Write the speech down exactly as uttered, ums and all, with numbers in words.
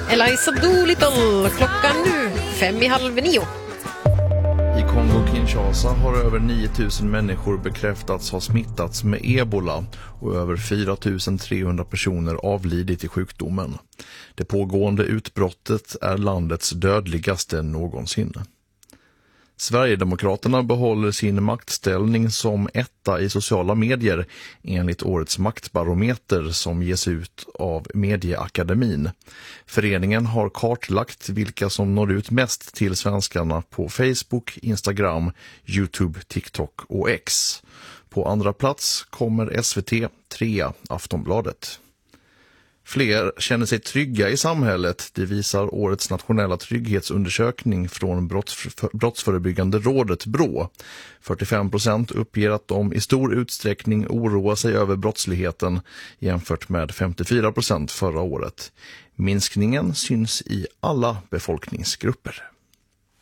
Eliza Doolittle, klockan nu fem i halv nio. I Kongo-Kinshasa har över nio tusen människor bekräftats ha smittats med ebola och över fyra tusen trehundra personer avlidit i sjukdomen. Det pågående utbrottet är landets dödligaste någonsin. Sverigedemokraterna behåller sin maktställning som etta i sociala medier enligt årets maktbarometer som ges ut av Medieakademin. Föreningen har kartlagt vilka som når ut mest till svenskarna på Facebook, Instagram, YouTube, TikTok och X. På andra plats kommer S V T, trea Aftonbladet. Fler känner sig trygga i samhället, det visar årets nationella trygghetsundersökning från brottsf- brottsförebyggande rådet Brå. fyrtiofem procent uppger att de i stor utsträckning oroar sig över brottsligheten jämfört med femtiofyra procent förra året. Minskningen syns i alla befolkningsgrupper.